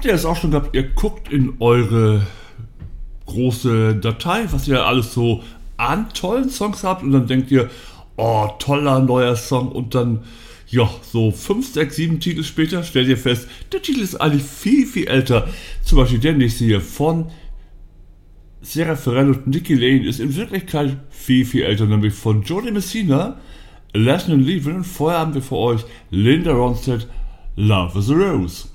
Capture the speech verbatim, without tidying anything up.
Habt ihr es auch schon gehabt, ihr guckt in eure große Datei, was ihr alles so an tollen Songs habt und dann denkt ihr, oh, toller neuer Song und dann, ja, so fünf, sechs, sieben Titel später stellt ihr fest, der Titel ist eigentlich viel, viel älter. Zum Beispiel der nächste hier von Sara Ferrell und Nicky Lane ist in Wirklichkeit viel, viel älter, nämlich von Jody Messina, Lesson and Leaving und vorher haben wir für euch Linda Ronstadt, Love is a Rose.